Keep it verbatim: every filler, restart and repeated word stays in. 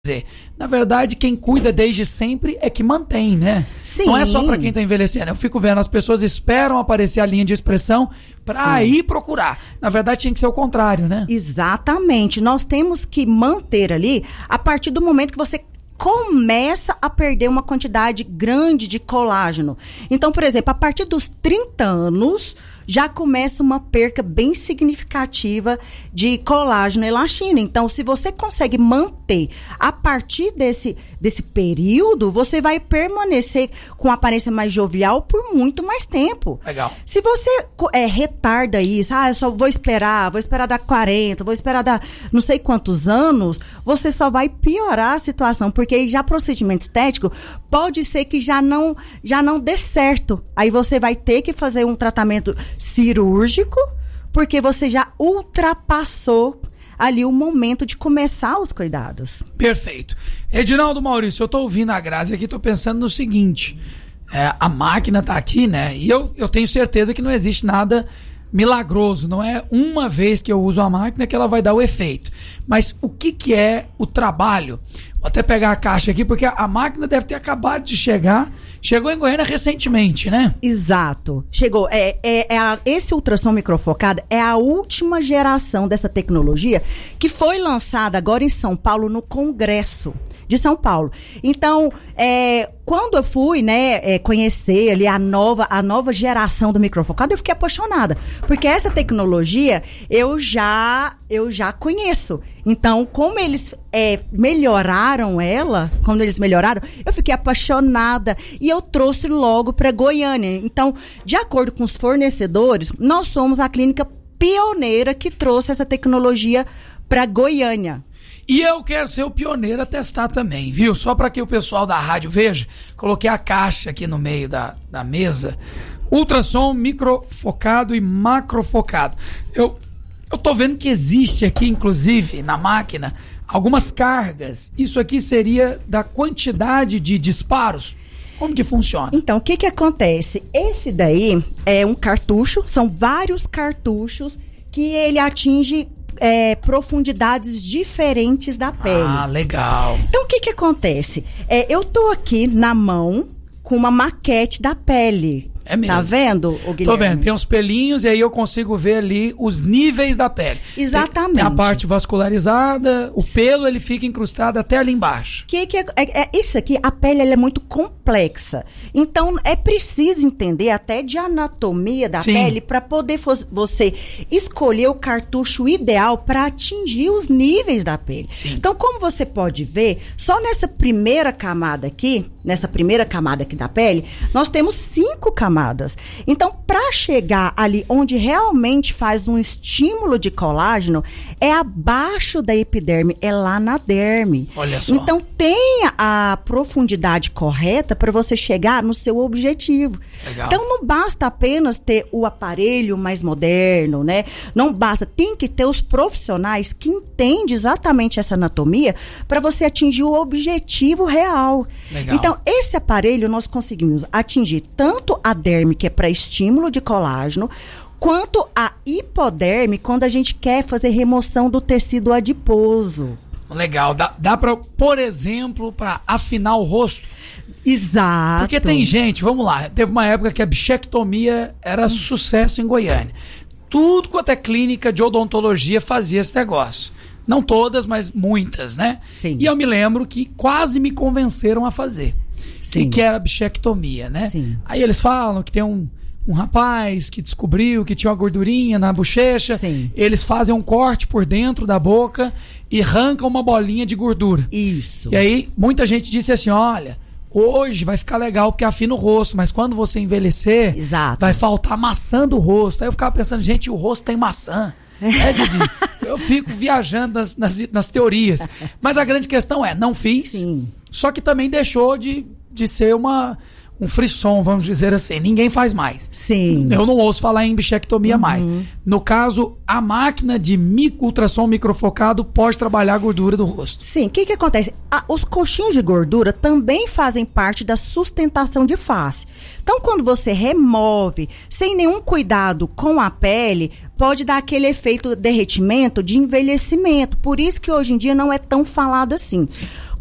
dizer, na verdade, quem cuida desde sempre é que mantém, né? Sim. Não é só pra quem tá envelhecendo. Eu fico vendo, as pessoas esperam aparecer a linha de expressão pra Sim. ir procurar. Na verdade, tinha que ser o contrário, né? Exatamente. Nós temos que manter ali, a partir do momento que você começa a perder uma quantidade grande de colágeno. Então, por exemplo, a partir dos trinta anos, já começa uma perca bem significativa de colágeno e elastina. Então, se você consegue manter a partir desse, desse período, você vai permanecer com aparência mais jovial por muito mais tempo. Legal. Se você é, retarda isso, ah, eu só vou esperar, vou esperar dar quarenta, vou esperar dar não sei quantos anos, você só vai piorar a situação, porque já procedimento estético pode ser que já não, já não dê certo. Aí você vai ter que fazer um tratamento cirúrgico, porque você já ultrapassou ali o momento de começar os cuidados. Perfeito. Edinaldo Maurício, eu tô ouvindo a Grazi aqui, tô pensando no seguinte, é, a máquina tá aqui, né, e eu, eu tenho certeza que não existe nada milagroso, não é uma vez que eu uso a máquina que ela vai dar o efeito. Mas o que que é o trabalho? Vou até pegar a caixa aqui, porque a máquina deve ter acabado de chegar. Chegou em Goiânia recentemente, né? Exato. Chegou. É, é, é a, esse ultrassom microfocado é a última geração dessa tecnologia que foi lançada agora em São Paulo no Congresso de São Paulo. Então, é, quando eu fui, né, é, conhecer ali a nova, a nova geração do microfocado, eu fiquei apaixonada. Porque essa tecnologia eu já, eu já conheço. Então, como eles é, melhoraram ela, como eles melhoraram, eu fiquei apaixonada. E eu trouxe logo para Goiânia. Então, de acordo com os fornecedores, nós somos a clínica pioneira que trouxe essa tecnologia para Goiânia. E eu quero ser o pioneiro a testar também, viu? Só para que o pessoal da rádio veja, coloquei a caixa aqui no meio da, da mesa. Ultrassom microfocado e macrofocado. Eu, eu tô vendo que existe aqui, inclusive, na máquina, algumas cargas. Isso aqui seria da quantidade de disparos? Como que funciona? Então, o que que acontece? Esse daí é um cartucho, são vários cartuchos que ele atinge é, profundidades diferentes da pele. Ah, legal. Então, o que que acontece? É, eu tô aqui na mão com uma maquete da pele. É mesmo. Tá vendo, o Guilherme? Tô vendo, tem uns pelinhos e aí eu consigo ver ali os níveis da pele. Exatamente. Tem, tem a parte vascularizada, o pelo ele fica incrustado até ali embaixo. Que, que é, é, é, isso aqui, a pele ela é muito complexa. Então, é preciso entender até de anatomia da Sim. pele para poder fo- você escolher o cartucho ideal para atingir os níveis da pele. Sim. Então, como você pode ver, só nessa primeira camada aqui, nessa primeira camada aqui da pele, nós temos cinco camadas. Então, para chegar ali onde realmente faz um estímulo de colágeno, é abaixo da epiderme, é lá na derme. Olha só. Então, tenha a profundidade correta para você chegar no seu objetivo. Legal. Então, não basta apenas ter o aparelho mais moderno, né? Não basta, tem que ter os profissionais que entendem exatamente essa anatomia para você atingir o objetivo real. Legal. Então, esse aparelho nós conseguimos atingir tanto a derme, que é para estímulo de colágeno, quanto a hipoderme, quando a gente quer fazer remoção do tecido adiposo. Legal. Dá, dá para, por exemplo, para afinar o rosto? Exato. Porque tem gente, vamos lá, teve uma época que a bichectomia era hum. sucesso em Goiânia. Tudo quanto é clínica de odontologia fazia esse negócio. Não todas, mas muitas, né? Sim. E eu me lembro que quase me convenceram a fazer. Sim. Que, que era bichectomia, né? Sim. Aí eles falam que tem um, um rapaz que descobriu que tinha uma gordurinha na bochecha. Sim. Eles fazem um corte por dentro da boca e arrancam uma bolinha de gordura. Isso. E aí muita gente disse assim, olha, hoje vai ficar legal porque afina o rosto, mas quando você envelhecer, Exato. vai faltar maçã do rosto. Aí eu ficava pensando, gente, o rosto tem maçã. É, Didi? Eu fico viajando nas, nas, nas teorias. Mas a grande questão é, não fiz, Sim. só que também deixou de, de ser uma, um frisson, vamos dizer assim. Ninguém faz mais. Sim. Eu não ouço falar em bichectomia Uhum. mais. No caso, a máquina de micro, ultrassom microfocado pode trabalhar a gordura do rosto. Sim, o que que acontece? Ah, os coxinhos de gordura também fazem parte da sustentação de face. Então, quando você remove, sem nenhum cuidado com a pele, pode dar aquele efeito de derretimento, de envelhecimento. Por isso que hoje em dia não é tão falado assim.